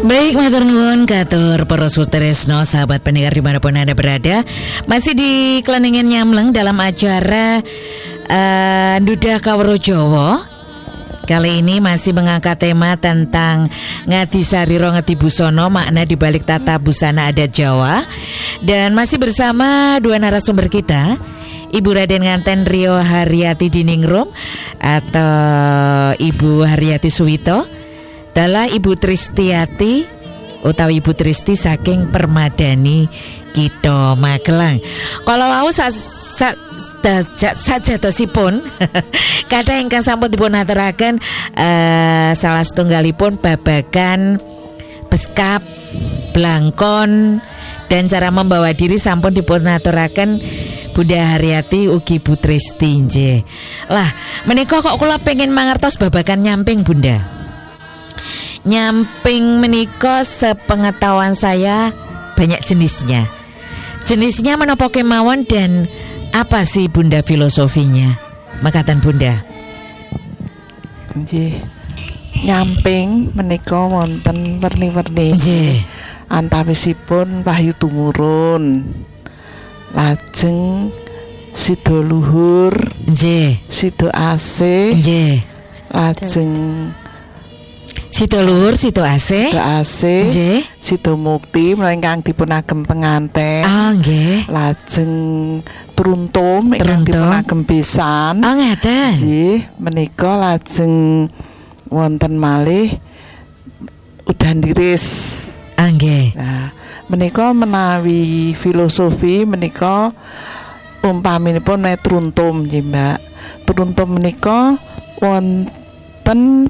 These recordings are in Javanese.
Baik, matur nuwun katur para sutresno sahabat pendengar dimanapun Anda berada. Masih di Kleningen Nyamleng dalam acara Dudah Kawruh Jawa. Kali ini masih mengangkat tema tentang Ngadi Sariro Ngadi Busono, makna dibalik tata busana adat Jawa. Dan masih bersama dua narasumber kita, Ibu Raden Nganten Rio Haryati Diningrum atau Ibu Haryati Suwito, adalah Ibu Tristiati utawi Ibu Tristi saking Permadani Kitha Magelang. Kalau wau sajatosipun kathah ingkang sampun dipun aturaken salah setunggalipun babagan beskap, blangkon dan cara membawa diri sampun dipun aturaken Bunda Haryati ugi Bu Tristi nggih. Lah menika kok kula pengen mangertos babagan nyamping Bunda. Nyamping menika sepengetahuan saya banyak jenisnya. Jenisnya menapa kemawon dan apa sih Bunda filosofinya? Makaten Bunda. Nggih. Nyamping menika wonten werni-werni. Nggih. Antawisipun wahyu tumurun. Lajeng sida luhur. Nggih. Sida asih. Nggih. Lajeng Sida luhur, sida asih. Sida asih. Nggih. Sida mukti menawi ingkang dipun agem penganten. Ah, nggih. Lajeng truntum ingkang dipun agem besan. Oh, ngaten. Nggih, menika lajeng wonten malih udan diris. Ah, nggih. Nah, menika menawi filosofi menika umpaminipun truntum nggih, Mbak. Truntum menika wonten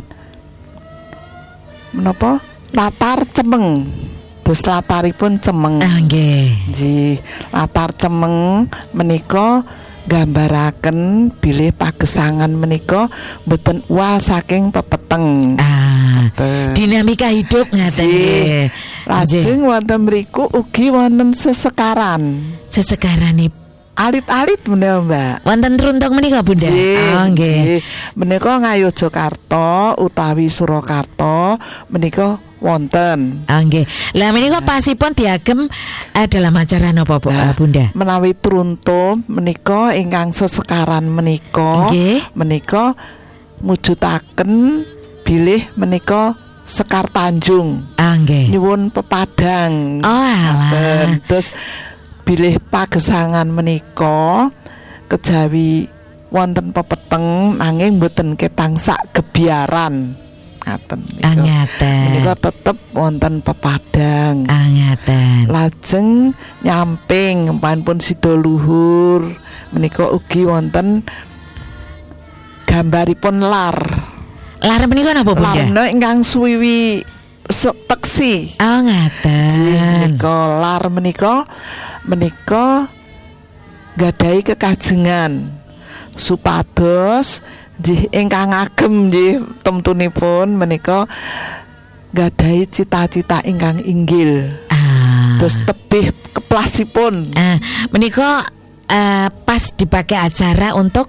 menapa latar cemeng. Terus lataripun cemeng. Ah, nggih. Nggih, latar cemeng menika gambaraken bilih pagesangan menika mboten uwal saking pepeteng. Dinamika hidup ngaten nggih. Lajeng wonten mriku ugi wonten sesekaran. Sesekaranipun alit-alit menika Mbak. Wonten truntung menika Bunda. Oh nggih. Menika Ngayogyakarta utawi Surakarta menika wonten. Oh nggih. Lah menika pasipun diagem dalam acara napa Bunda? Menawi truntum menika ingkang sesekaran menika menika mujudaken bilih menika Sekar Tanjung. Ah nggih. Nyuwun pepadang. Oh alah. Terus bilih pagesangan menika kejawi wonten pepeteng nanging mboten ketang sak gebiaran ngaten menika tetep wonten pepadang ngaten. Lajeng nyamping pun sida luhur menika ugi wonten gambaripun lar menika napa Bunda? Lar ingkang suwiwi peksi. Oh ngaten. Lar menika gadahi kekajengan supados nggih ingkang agem nggih temtunipun menika gadahi cita-cita ingkang inggil. Terus tebih keplasipun. Menika pas dipakai acara untuk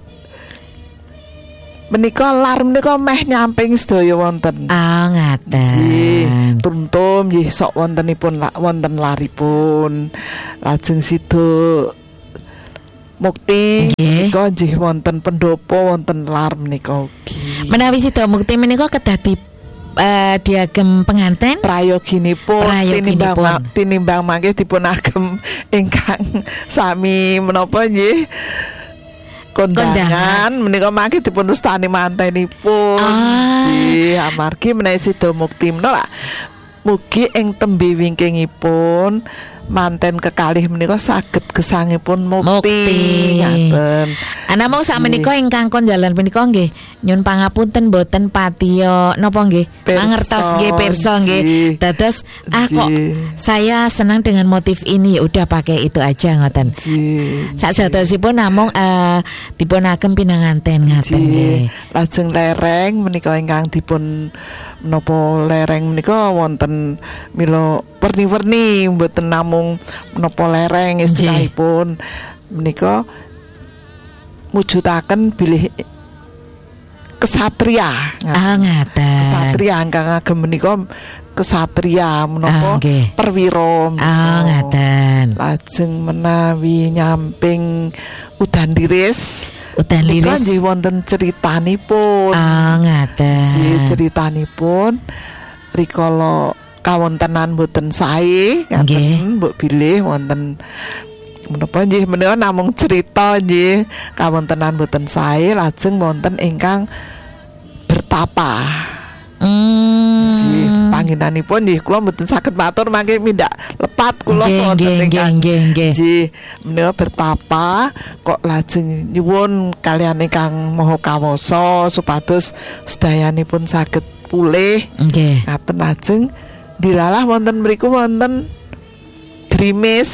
menika lar menika meh nyamping sedaya wonten. Ah ngaten. Nggih, truntum nggih sok wontenipun wonten laripun. Lajeng sida mukti menika nggih wonten pendopo wonten lar menika ugi. Menawi sida mukti menika kedah diagem penganten prayoginipun tinimbang mangke dipun agem ingkang sami menapa nggih kondangan menika mangke dipun ustani mantenipun. Nggih, amargi menawi sida mukti menika mugi ing tembe wingkingipun manten kekalih menika saged gesangipun mukti ngaten. Namung sakmenika ingkang konjalan menika nggih nyun pangapunten boten patiya napa nggih mangertos nggih pirsa nggih. Dados kok saya senang dengan motif ini, udah pakai itu aja ngoten. Sakjatosipun namung dipun agem pinanganten ngaten nggih. Lajeng lereng menika ingkang dipun menapa lereng menika wonten mila werni-werni mboten namung menapa lereng istilahipun menika mujudaken bilih kesatria. Ngaten. Kesatria ingkang agem menika kesatria menapa perwira ngaten. Lajeng menawi nyamping udan liris nggih wonten ceritanipun ngaten. Ceritanipun rikala kawontenan boten sae ngaten mbok bilih wonten menapa nggih menika namung cerita nggih kawontenan boten sae lajeng wonten ingkang bertapa. Panginanipun nggih kula mboten saged matur mangke mindak lepat kula wonten ingkang nggih menika bertapa kok lajeng nyuwun kaliyan ingkang Maha Kawasa supados sedayanipun saged pulih ngaten lajeng dilalah wonten mriku wonten grimis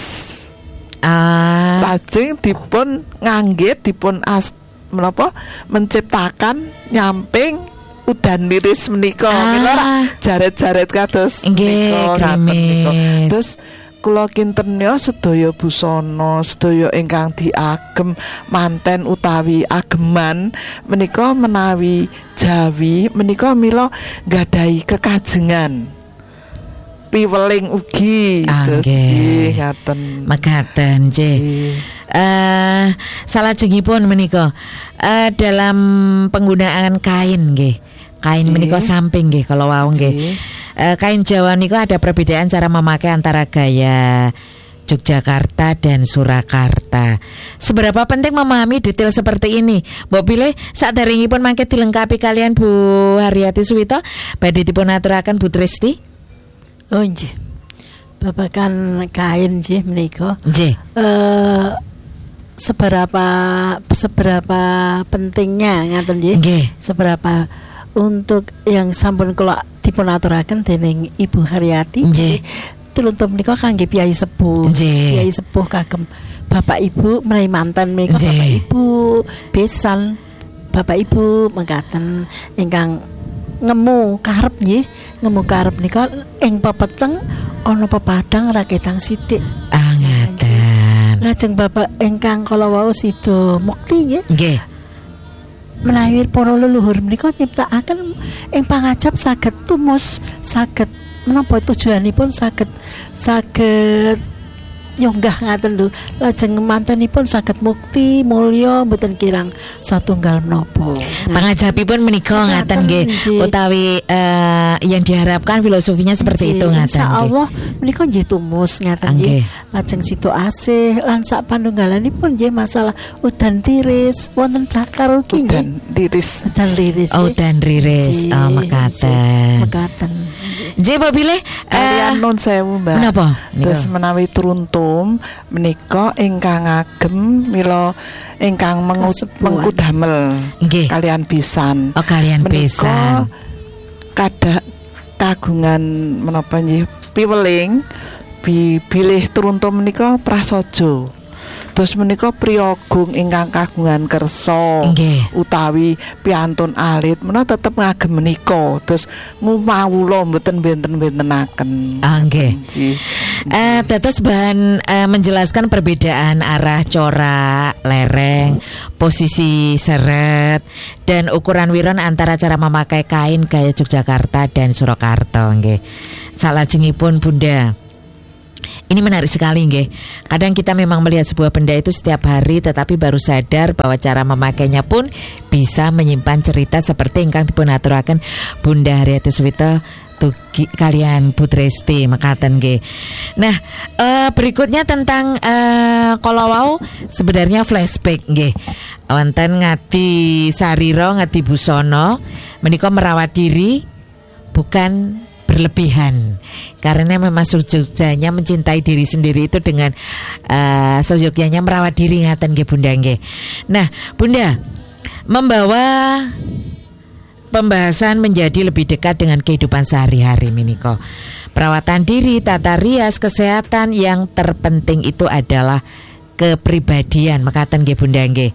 lajeng dipun nganggit dipun menapa menciptakan nyamping udan liris menika mila jaret-jaret kados menika terus kula kintennya sedaya busana sedaya ingkang diagem manten utawi ageman menika menawi Jawi menika mila nggadhahi kekajengan piweling ugi terus ngaten mekaten nggih. Salajengipun menika dalam penggunaan kain nggih. Kain menika samping nggih kalau wau nggih. Kain Jawa niku ada perbedaan cara memakai antara gaya Yogyakarta dan Surakarta. Seberapa penting memahami detail seperti ini? Mbok pilih saderengipun mangke dilengkapi kalian Bu Haryati Suwito badhe dipun aturaken Bu Tristi. Oh nggih. Babagan kain nggih menika. Nggih. Seberapa pentingnya ngaten nggih. Seberapa untuk yang sampun kula dipun aturaken dening Ibu Haryati nggih. Tuluntuh menika kangge piyai sepuh. Piyai sepuh kagem Bapak Ibu menawi manten menika Bapak Ibu besan Bapak Ibu mekaten ingkang ngemu karep nggih. Ngemu karep nika ing pepeteng ana pepadang raketang sithik. Ngaten. Lajeng Bapak ingkang kala wau sida mukti nggih. Menawi para leluhur menika nyiptakaken ing pangajap saged tumus saged menapa tujuanipun saged yonggah ngaten lho lajeng mantenipun saged mukti mulya mboten kirang satunggal menapa. Pangajapipun menika ngaten nggih utawi yang diharapkan filosofinya seperti itu ngaten nggih. Insyaallah menika nggih tumus ngaten nggih. Lajeng sida asih lan sak panunggalanipun nggih masalah udan tiris wonten cakar ugi nggih. Udan liris. Mekaten. Nggih Mbak Bilih kaliyan nun sewu Mbak. Menapa? Terus menawi turuntum menika ingkang agem mila ingkang mengkudamel kalian pisan. Kalian pisan. Kada kagungan menapa nggih piweling bilih turuntum menika prasaja. Terus menika priyagung ingkang kagungan kersa utawi piantun alit menika tetep ngagem menika. Terus ngumawula mboten benten-bentenaken. Nggih. Dados bahan menjelaskan perbedaan arah corak, lereng, posisi seret dan ukuran wiron antara cara memakai kain gaya Yogyakarta dan Surakarta nggih. Salajengipun Bunda, ini menarik sekali nggih. Kadang kita memang melihat sebuah benda itu setiap hari tetapi baru sadar bahwa cara memakainya pun bisa menyimpan cerita seperti ingkang dipun aturaken Bunda Haryati Suwito kalian Bu Tristi mekaten nggih. Nah, berikutnya tentang kolowau sebenarnya flashback nggih. Wonten Ngadi Sarira, Ngadi Busana menika merawat diri bukan berlebihan karena memang seyogyanya mencintai diri sendiri itu dengan seyogyanya merawat diri ngaten nggih Bunda nggih. Nah, Bunda membawa pembahasan menjadi lebih dekat dengan kehidupan sehari-hari menika. Perawatan diri, tata rias, kesehatan yang terpenting itu adalah kepribadian mekaten nggih Bunda nggih.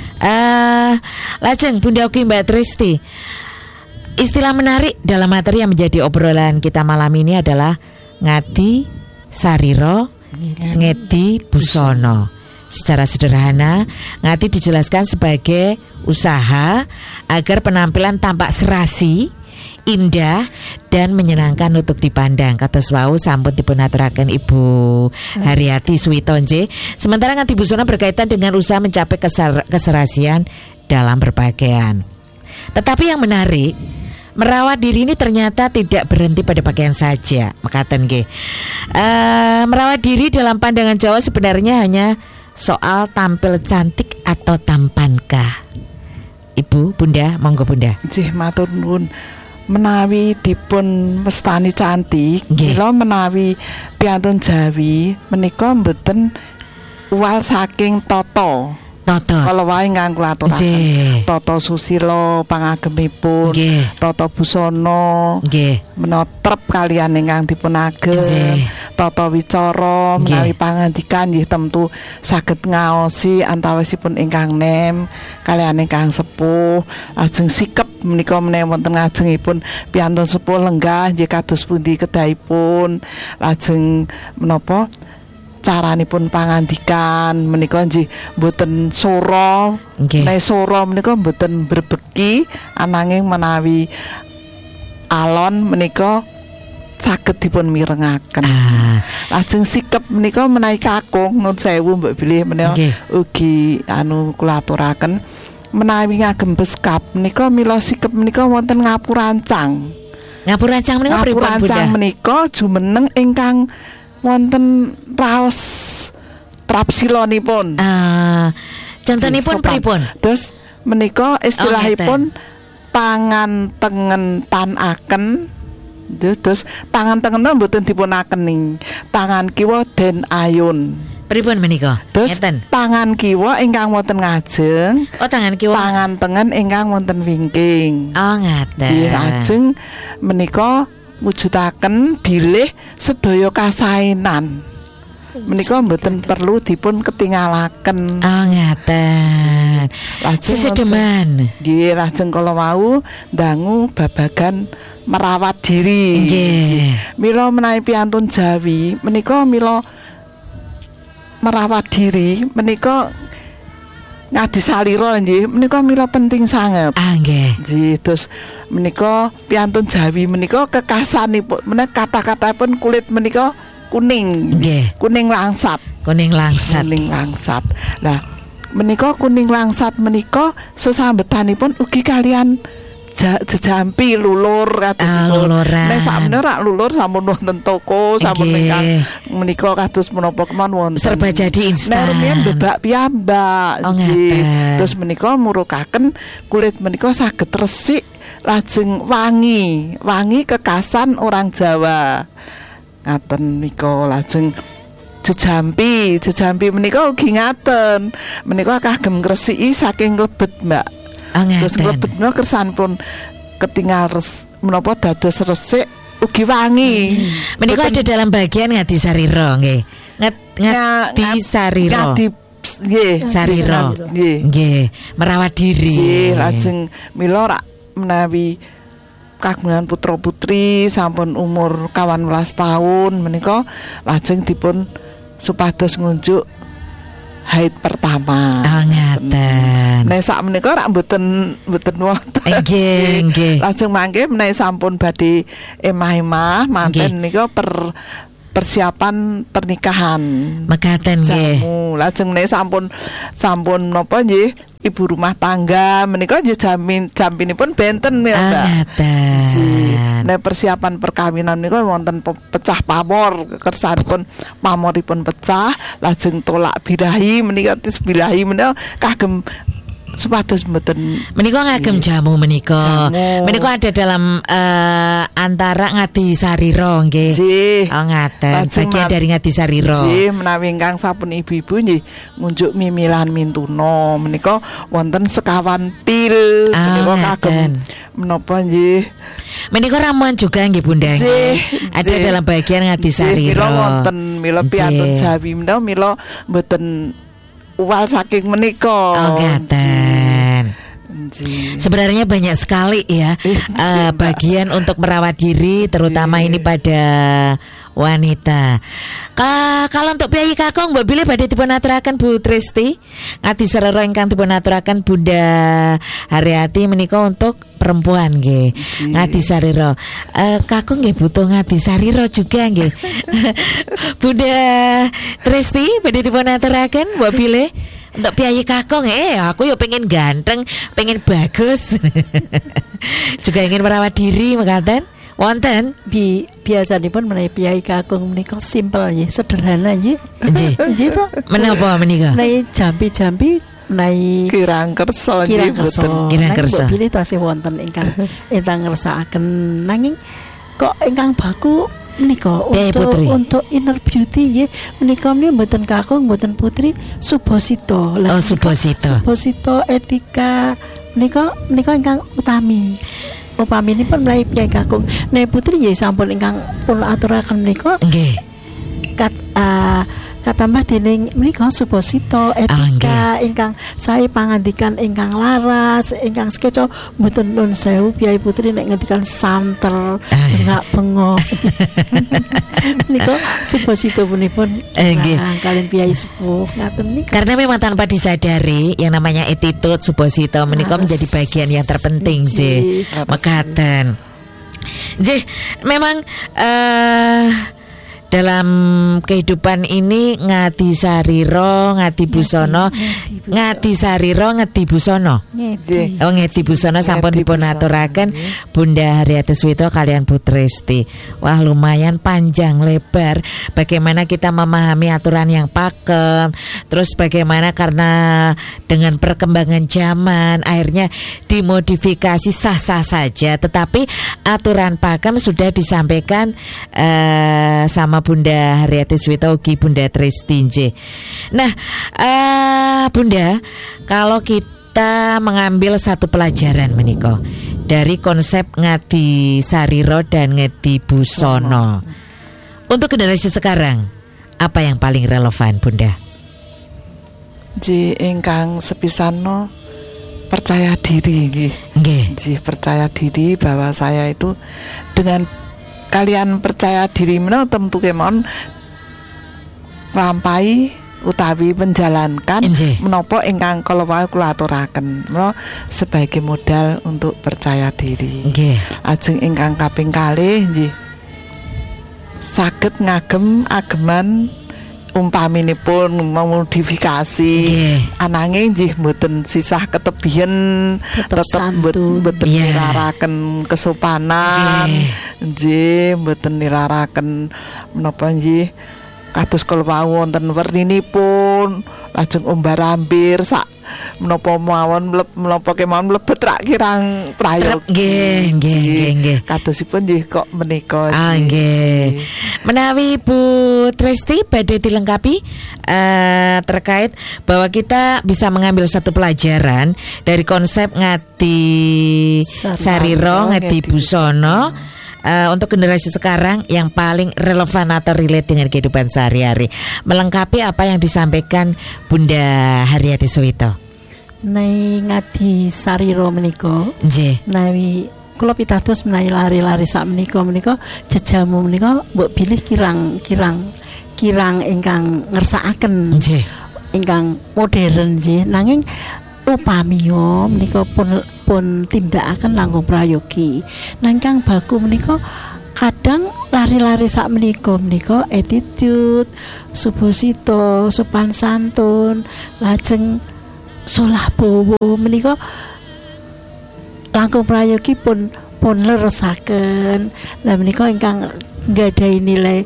Lajeng Bunda ugi Mbak Tristi. Istilah menarik dalam materi yang menjadi obrolan kita malam ini adalah Ngadi Sarira, Ngedi Busana. Secara sederhana, Ngadi dijelaskan sebagai usaha agar penampilan tampak serasi, indah dan menyenangkan untuk dipandang. Kados wau sampun dipunaturaken Ibu Haryati Suwito nggih. Sementara ngati busana berkaitan dengan usaha mencapai keserasian dalam berpakaian. Tetapi yang menarik, merawat diri ini ternyata tidak berhenti pada pakaian saja. Mekaten nggih. Merawat diri dalam pandangan Jawa sebenarnya hanya soal tampil cantik atau tampankah? Ibu, Bunda, monggo Bunda. Nggih, matur nuwun. Menawi dipun mestani cantik, kula menawi piantun Jawi menika mboten uwal saking tata. Kalau wae nganggo aturaken tata susila pangagemipun, tata busana, menotrep kaliyan ingkang dipunagem, tata wicara menawi pangandikan nggih tentu saged ngaosi antawisipun ingkang nem kaliyan ingkang sepuh. Lajeng sikep menika menawi wonten ngajengipun piantun sepuh lenggah nggih kados pundi kedahipun, lajeng menapa caranipun pangandikan menika nggih mboten sora. Nek sora menika mboten berbeki, ananging menawi alon menika saged dipun mirengaken. Lajeng sikep menika menawi kakung nun sewu mbok bilih menika ugi kula aturaken menawi ngagem beskap menika mila sikep menika wonten ngapurancang. Ngapurancang menika pripun Bunda? Ngapurancang menika jumeneng ingkang wonten raos trapsilonipun. Contonipun pripun? Terus menika istilahipun tangan tengen tanaken. Terus tangan tengen mboten dipunakeni. Tangan kiwa den ayun. Pripun menika? Terus tangan kiwa ingkang wonten ngajeng. Tangan kiwa. Tangan tengen ingkang wonten wingking. Ngaten. Lajeng menika mujudaken bilih sedaya kasainan. Menika mboten perlu dipun ketinggalaken. Ngaten. Lajeng sesedeman. Nggih, lajeng kala wau dangu babagan merawat diri. Mila menawi piantun Jawi menika mila merawat diri menika ngadi salira nggih menika mila penting sanget. Nggih. Terus menika piantun Jawi menika kekasanipun menika kata-katapun kulit menika kuning. Kuning langsat. Kuning langsat. Lah menika kuning langsat menika sesambetanipun ugi kalian jejampi lulur kados nek sakmene rak lulur sampun wonten toko sampun ingkang menika kados menapa kemawon wonten serba jadi instan nek bebak piyambak terus menika murukaken kulit menika saged resik lajeng wangi kekasan orang Jawa ngaten nika. Lajeng jejampi menika ugi ngaten menika kagem ngresiki saking lebet Mbak. Terus lebet menika kersanipun ketinggal menapa dados resik ugi wangi. Menika ada dalam bagian ngadi sarira nggih. Ngadi sarira. Nggih, sarira. Nggih, merawat diri. Nggih, lajeng mila rak menawi kagungan putra-putri sampun umur 18 tahun menika lajeng dipun supados ngunjuk haid pertama. Ngaten. Nek sak menika rak mboten wonten. Nggih. Lajeng mangke menawi sampun badhe emah-emah manten nika persiapan pernikahan. Mekaten nggih. Lajeng nek sampun napa nggih ibu rumah tangga menika nggih jampinipun benten ya Mbak. Nek persiapan perkawinan menika wonten pecah pamor kersanipun pamoripun pecah lajeng tolak birahi menika tis birahi menika kagem supados mboten menika ngagem jamu menika ada dalam antara ngadi sarira nggih. Ngaten bagian dari ngadi sarira. Nggih, menawi ingkang sampun ibu-ibu nggih ngunjuk mimilan mintuna menika wonten sekawan pil menika kagem menapa nggih. Menika ramuan juga nggih Bunda. Ada dalam bagian ngadi sarira. Mila wonten mila piantun Jawi menika mila mboten uwal saking menika. Ngaten. Sebenarnya banyak sekali ya bagian untuk merawat diri terutama ini pada wanita. Kalau untuk piyayi kakung mbok bilih badhe dipun aturaken Bu Tristi ngadi sarira ingkang dipun aturaken Bunda Haryati menika untuk perempuan nggih. Ngadi sarira. Kakung nggih butuh ngadi sarira juga nggih. Bunda Tresti badhe dipun aturaken mbok pilih untuk piyayi kakung. Aku yo pengen ganteng, pengen bagus. Juga ingin merawat diri mekaten. Wonten biasanipun menawi piyayi kakung menika simpel nggih, sederhana nggih. Nggih to. Menapa menika? Menawi jampi-jampi menawi kirang kersa nggih mboten. Kirang kersa. Bilih tasih wonten ingkang ngersakaken nanging kok ingkang baku menika untuk inner beauty nggih menika mboten kakung mboten putri Subosito. Subosito etika menika ingkang utami. Upaminipun menawi piyayi kakung menawi putri nggih sampun ingkang pun aturaken menika nggih katambah dening menika Subosito etika ingkang sae pangandikan ingkang laras ingkang sekeca mboten nun sewu piyayi putri nek ngendikan santer bengak-bengok menika Subosito punipun kalian piyayi sepuh ngaten nika. Karena memang tanpa disadari yang namanya attitude Subosito menika menjadi bagian yang terpenting sih mekaten. Nggih, memang dalam kehidupan ini ngadi sariro, ngadi busono, ngadi sariro, ngadi busono. Ngadi busono sampun dipun aturaken Bunda Haryati Suwito kalian Bu Tresti. Wah, lumayan panjang lebar bagaimana kita memahami aturan yang pakem. Terus bagaimana karena dengan perkembangan zaman akhirnya dimodifikasi sah-sah saja, tetapi aturan pakem sudah disampaikan sama Bunda Haryati Suwito ugi Bunda Tresti nggih. Nah, Bunda, kalau kita mengambil satu pelajaran menika dari konsep ngadi sariro dan ngadi busono untuk generasi sekarang, apa yang paling relevan, Bunda? Ji ingkang sepisano percaya diri nggih. Ji percaya diri bahwa saya itu dengan kalian percaya diri menawi tentu kemawon nglampahi utawi menjalankan menapa ingkang kula aturaken menawa sebagai modal untuk percaya diri. Nggih. Ajeng ingkang kaping kalih nggih saged ngagem ageman umpaminipun memodifikasi ananging nggih mboten sisah ketebihen tetep mboten niraraken kesopanan nggih mboten niraraken menapa nggih kados kala wonten werninipun lajeng umbar-ambir sak menapa mawon menapa kemawon mlebet rak kirang prayogi nggih kadosipun nggih kok menika nggih. Menawi Bu Tresti badhe dilengkapi terkait bahwa kita bisa mengambil satu pelajaran dari konsep ngadi sariro ngadi busono untuk generasi sekarang yang paling relevan atau relate dengan kehidupan sehari-hari, melengkapi apa yang disampaikan Bunda Haryati Suwito. Nai ngadi sariro menika nggih nawi kula pitados menawi lari-lari sak menika jejamu menika mbok bilih kirang ingkang ngersakaken nggih ingkang modern nggih nanging upamiyo menika pun tindakaken langkung prayogi nanging baku menika kadang lari-lari sak menika attitude Subosito sopan santun lajeng solah bowo menika langkung prayogi pun leresaken. Lah menika ingkang nggadahi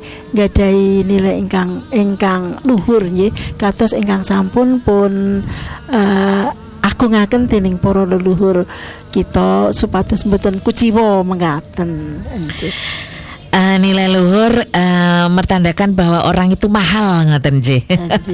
nilai ingkang luhur nggih kados ingkang sampun pun agungaken dening para leluhur kita supados mboten kuciwa mengkaten nggih. Nilai luhur mertandakan bahwa orang itu mahal ngoten nggih.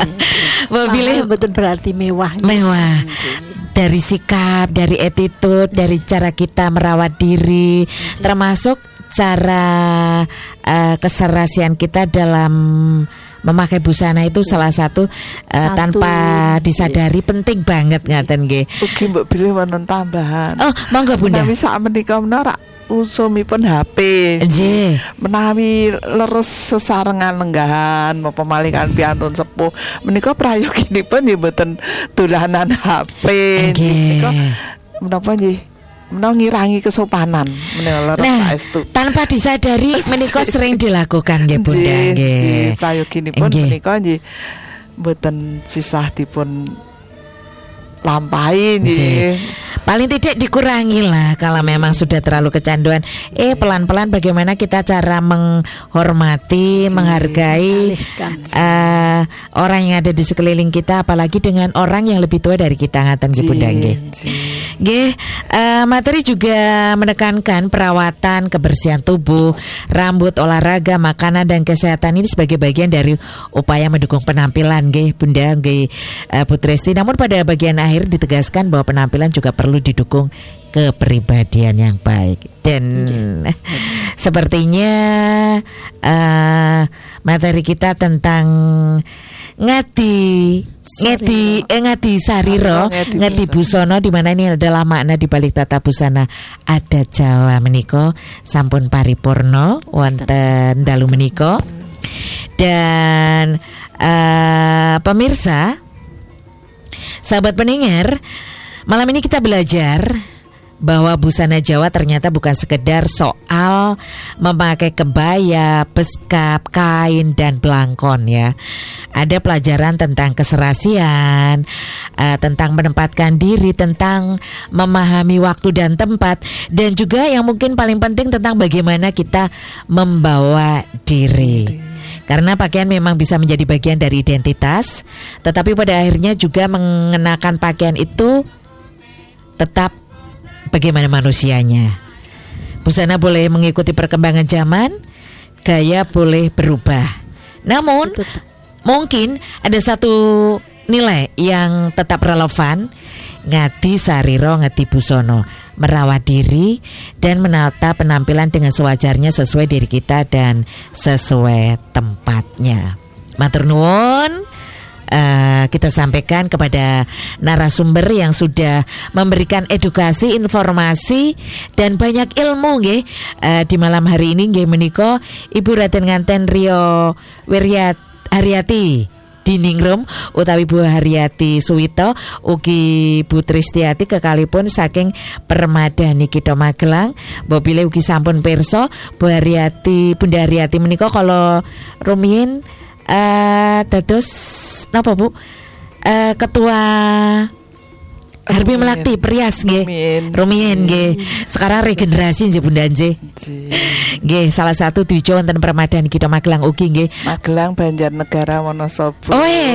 Pilih betul berarti mewah. Dari sikap, dari attitude, dari cara kita merawat diri, termasuk cara keserasian kita dalam memakai busana itu salah satu tanpa disadari penting banget ngaten nggih. Ugi mbok bilih wonten tambahan. Oh, monggo Bunda. Menawi sak menika menara usumipun HP. Nggih. Menawi leres sesarengan lenggahan apa malih kan piantun sepuh menika prayoginipun nggih mboten dolanan HP. Menika menapa nggih ngirangi kesopanan menawa tanpa disadari menika sering dilakukan nggih Bunda nggih. Prayoginipun menika nggih mboten sisah dipun lampahi nggih. Paling tidak dikurangi lah kalau memang sudah terlalu kecanduan. Pelan-pelan bagaimana kita cara menghormati, menghargai orang yang ada di sekeliling kita, apalagi dengan orang yang lebih tua dari kita ngaten nggih Bunda nggih. Nggih, materi juga menekankan perawatan kebersihan tubuh, rambut, olahraga, makanan dan kesehatan ini sebagai bagian dari upaya mendukung penampilan nggih Bunda nggih Bu Tresti. Namun pada bagian akhir ditegaskan bahwa penampilan juga perlu didukung kepribadian yang baik. Dan sepertinya materi kita tentang ngati sariro, ngati busono, di mana ini adalah makna di balik tata busana adat Jawa menika sampun paripurna wonten dalu menika. Dan pemirsa, sahabat pendengar, malam ini kita belajar bahwa busana Jawa ternyata bukan sekedar soal memakai kebaya, beskap, kain, dan belangkon ya. Ada pelajaran tentang keserasian, tentang menempatkan diri, tentang memahami waktu dan tempat, dan juga yang mungkin paling penting tentang bagaimana kita membawa diri. Karena pakaian memang bisa menjadi bagian dari identitas, tetapi pada akhirnya juga mengenakan pakaian itu tetap bagaimana manusianya. Busana boleh mengikuti perkembangan zaman, gaya boleh berubah. Namun mungkin ada satu nilai yang tetap relevan, ngati sariro ngati busono, merawat diri dan menata penampilan dengan sewajarnya sesuai diri kita dan sesuai tempatnya. Matur nuwun. Kita sampaikan kepada narasumber yang sudah memberikan edukasi, informasi dan banyak ilmu nggih di malam hari ini nggih menika Ibu Raden Nganten Rio Haryati Diningrum utawi Bu Haryati Suwito ugi Bu Tristiati kekalipun saking Permadani Kitha Magelang. Bobile ugi sampun pirsa Bunda Haryati menika kalau rumiyin dados napa Bu? Ketua Harbi Melakti Prias nggih. Rumiyin nggih. Sekarang regenerasi nggih Bunda nggih. Nggih, salah satu Dwija wonten Permadani Kitha Magelang ugi nggih. Magelang Banjarnegara Wonosobo.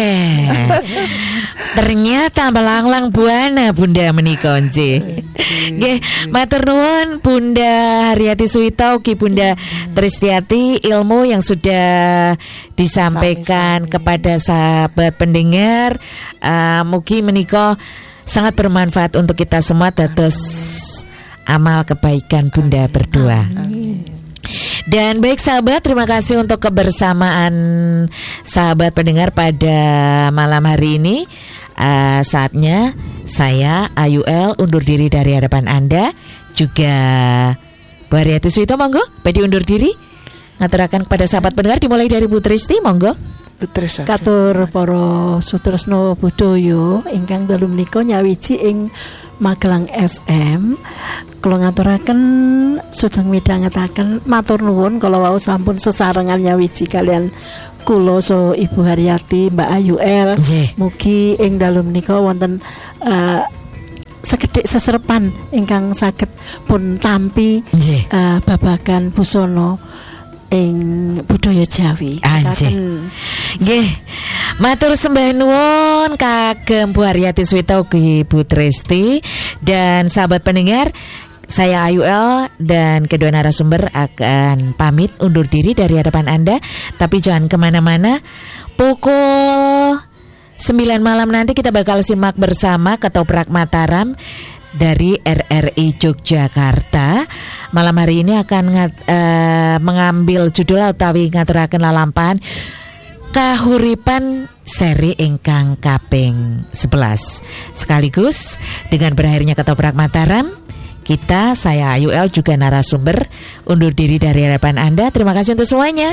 Ternyata melanglang buana Bunda menika nggih. Nggih, matur nuwun Bunda Haryati Suwito ugi Bunda Tristiati ilmu yang sudah disampaikan kepada sahabat pendengar. Mugi menika sangat bermanfaat untuk kita semua dados amal kebaikan Bunda berdua. Dan baik sahabat, terima kasih untuk kebersamaan sahabat pendengar pada malam hari ini. Saatnya saya Ayuel undur diri dari hadapan Anda. Juga Bu Haryati Suwito monggo badhe undur diri. Ngaturaken kepada sahabat pendengar dimulai dari Bu Tristi monggo. Katur para sutresna budaya ingkang dalu menika nyawiji ing Magelang FM. Kula ngaturaken sugeng midhangetaken matur nuwun kala wau sampun sesarengan nyawiji kalian kula so Ibu Haryati, Mbak Ayuel. Mugi ing dalu menika wonten sekedhik seserpan ingkang saged pun tampi babagan busana ing budaya Jawi. Nggih. Matur sembah nuwun kagem Bu Haryati Suwito ugi Bu Tristi dan sahabat pendengar. Saya Ayuel dan kedua narasumber akan pamit undur diri dari hadapan Anda. Tapi jangan kemana-mana. Pukul 9 malam nanti kita bakal simak bersama Ketoprak Mataram dari RRI Yogyakarta. Malam hari ini akan mengambil judul utawi ngaturaken lalampahan Kahuripan seri ingkang kaping 11. Sekaligus dengan berakhirnya Ketoprak Mataram, saya Ayuel juga narasumber undur diri dari hadapan Anda. Terima kasih untuk semuanya.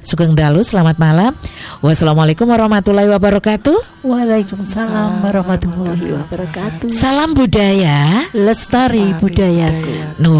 Sugeng dalu, selamat malam. Wassalamualaikum warahmatullahi wabarakatuh. Waalaikumsalam warahmatullahi wabarakatuh. Salam budaya, lestari budayaku. Nuhun.